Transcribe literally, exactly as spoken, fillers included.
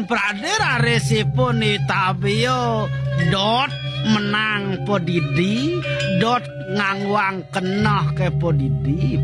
Pan pradera resipun itabio dot menang podidi dot ngangwang kenah ke podidi